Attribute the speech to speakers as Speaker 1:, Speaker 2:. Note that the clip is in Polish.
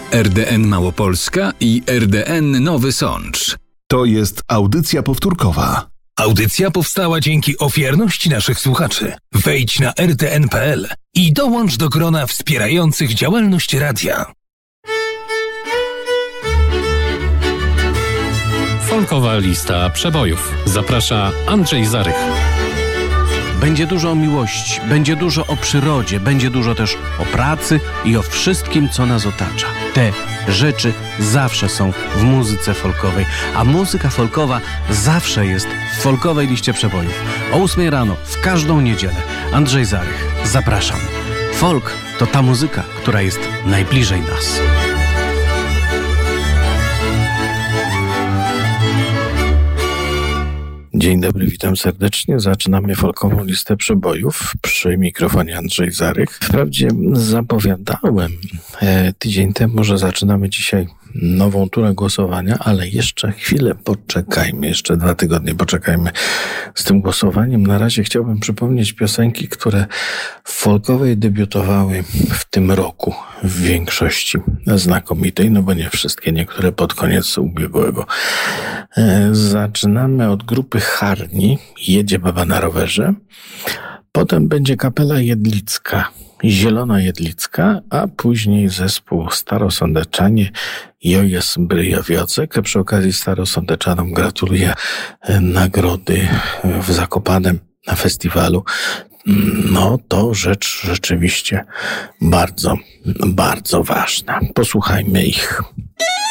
Speaker 1: RDN Małopolska i RDN Nowy Sącz.
Speaker 2: To jest audycja powtórkowa.
Speaker 3: Audycja powstała dzięki ofiarności naszych słuchaczy. Wejdź na rtn.pl i dołącz do grona wspierających działalność radia.
Speaker 4: Folkowa lista przebojów. Zaprasza Andrzej Zarych.
Speaker 5: Będzie dużo o miłości, będzie dużo o przyrodzie, będzie dużo też o pracy i o wszystkim, co nas otacza. Te rzeczy zawsze są w muzyce folkowej, a muzyka folkowa zawsze jest w folkowej liście przebojów. O 8 rano, w każdą niedzielę. Andrzej Zarych, zapraszam. Folk to ta muzyka, która jest najbliżej nas.
Speaker 6: Dzień dobry, witam serdecznie. Zaczynamy folkową listę przebojów. Przy mikrofonie Andrzej Zarych. Wprawdzie zapowiadałem tydzień temu, że zaczynamy dzisiaj nową turę głosowania, ale jeszcze chwilę poczekajmy, jeszcze 2 tygodnie poczekajmy z tym głosowaniem. Na razie chciałbym przypomnieć piosenki, które w folkowej debiutowały w tym roku w większości znakomitej, no bo nie wszystkie, niektóre pod koniec ubiegłego. Zaczynamy od grupy Harni, Jedzie baba na rowerze. Potem będzie kapela jedlicka, Zielona Jedlicka, a później zespół Starosądeczanie, Jojes Bryjowiocek. Przy okazji Starosądeczanom gratuluję nagrody w Zakopanem na festiwalu. No to rzecz rzeczywiście bardzo, bardzo ważna. Posłuchajmy ich.